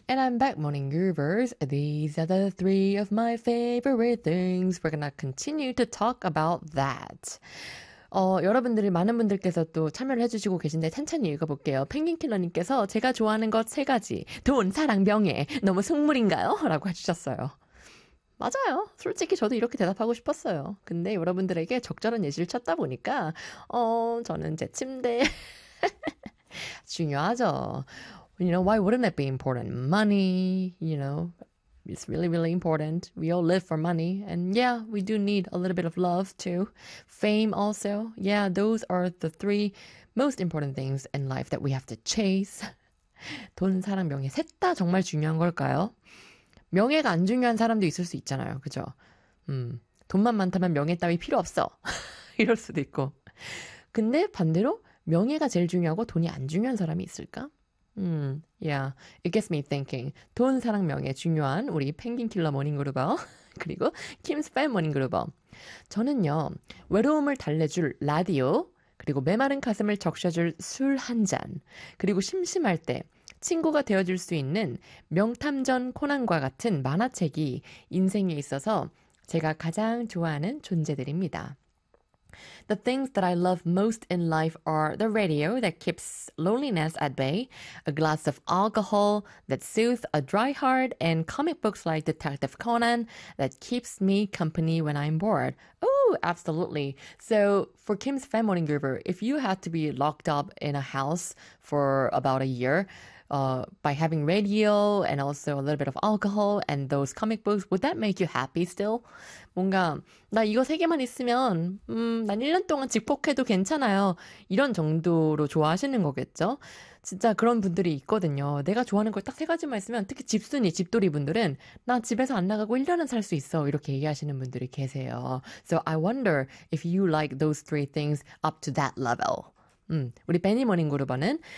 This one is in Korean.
And I'm back, morning groovers. These are the three of my favorite things. We're gonna continue to talk about that. 여러분들이 많은 분들께서 또 참여를 해주시고 계신데 찬찬히 읽어볼게요. 펭귄킬러님께서 제가 좋아하는 것 세 가지. 돈, 사랑, 명예. 너무 속물인가요? 라고 해주셨어요. 맞아요. 솔직히 저도 이렇게 대답하고 싶었어요. 근데 여러분들에게 적절한 예시를 찾다 보니까 저는 제 침대 중요하죠. You know, why wouldn't it be important? Money, you know, it's really, really important. We all live for money. And yeah, we do need a little bit of love too. Fame also. Yeah, those are the three most important things in life that we have to chase. 돈, 사랑, 명예. 셋 다 정말 중요한 걸까요? 명예가 안 중요한 사람도 있을 수 있잖아요. 그죠? 돈만 많다면 명예 따위 필요 없어. 이럴 수도 있고. 근데 반대로 명예가 제일 중요하고 돈이 안 중요한 사람이 있을까? Yeah, it gets me thinking. 돈, 사랑, 명예 중요한 우리 펭귄킬러 모닝그루버 그리고 킴스팬 모닝그루버. 저는요, 외로움을 달래줄 라디오 그리고 메마른 가슴을 적셔줄 술 한 잔 그리고 심심할 때 친구가 되어줄 수 있는 명탐정 코난과 같은 만화책이 인생에 있어서 제가 가장 좋아하는 존재들입니다. The things that I love most in life are the radio that keeps loneliness at bay, a glass of alcohol that soothes a dry heart, and comic books like Detective Conan that keeps me company when I'm bored. Oh, absolutely. So for Kim's Fan Morning Groover, if you had to be locked up in a house for about a year, by having radio and also a little bit of alcohol and those comic books, would that make you happy still? 뭔가 나 이거 세 개만 있으면 난 1년 동안 직폭해도 괜찮아요. 이런 정도로 좋아하시는 거겠죠? 진짜 그런 분들이 있거든요. 내가 좋아하는 걸 딱 세 가지만 있으면 특히 집순이, 집돌이 분들은 나 집에서 안 나가고 1년은 살 수 있어. 이렇게 얘기하시는 분들이 계세요. So I wonder if you like those three things up to that level. 우리 베니 모닝 그루버는